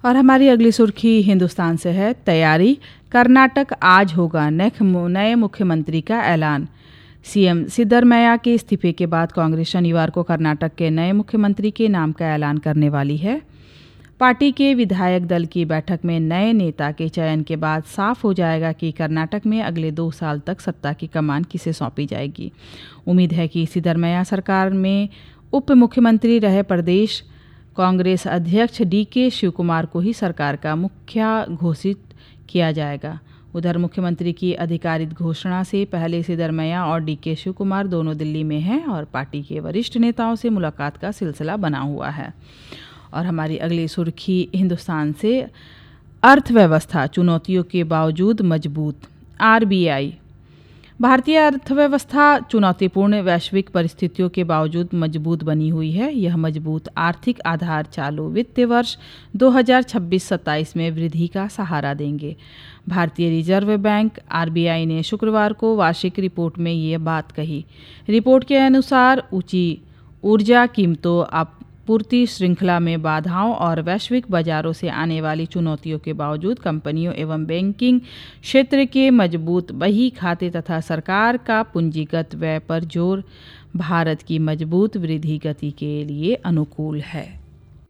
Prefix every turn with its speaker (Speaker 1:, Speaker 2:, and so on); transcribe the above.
Speaker 1: और हमारी अगली सुर्खी हिंदुस्तान से है। तैयारी, कर्नाटक आज होगा नए मुख्यमंत्री का ऐलान। सीएम सिद्धरमैया के इस्तीफे के बाद कांग्रेस शनिवार को कर्नाटक के नए मुख्यमंत्री के नाम का ऐलान करने वाली है। पार्टी के विधायक दल की बैठक में नए नेता के चयन के बाद साफ हो जाएगा कि कर्नाटक में अगले 2 साल तक सत्ता की कमान किसे सौंपी जाएगी। उम्मीद है कि सिद्धरमैया सरकार में उप मुख्यमंत्री रहे प्रदेश कांग्रेस अध्यक्ष डीके शिवकुमार को ही सरकार का मुखिया घोषित किया जाएगा। उधर मुख्यमंत्री की आधिकारिक घोषणा से पहले सिद्धरमैया और डीके शिवकुमार दोनों दिल्ली में हैं और पार्टी के वरिष्ठ नेताओं से मुलाकात का सिलसिला बना हुआ है। और हमारी अगली सुर्खी हिंदुस्तान से, अर्थव्यवस्था चुनौतियों के बावजूद मजबूत। आरबीआई, भारतीय अर्थव्यवस्था चुनौतीपूर्ण वैश्विक परिस्थितियों के बावजूद मजबूत बनी हुई है। यह मजबूत आर्थिक आधार चालू वित्तीय वर्ष 2026-27 में वृद्धि का सहारा देंगे। भारतीय रिजर्व बैंक आरबीआई ने शुक्रवार को वार्षिक रिपोर्ट में ये बात कही। रिपोर्ट के अनुसार ऊंची ऊर्जा कीमतों, आपूर्ति श्रृंखला में बाधाओं और वैश्विक बाजारों से आने वाली चुनौतियों के बावजूद कंपनियों एवं बैंकिंग क्षेत्र के मजबूत बही खाते तथा सरकार का पूंजीगत व्यय पर जोर भारत की मजबूत वृद्धि गति के लिए अनुकूल है।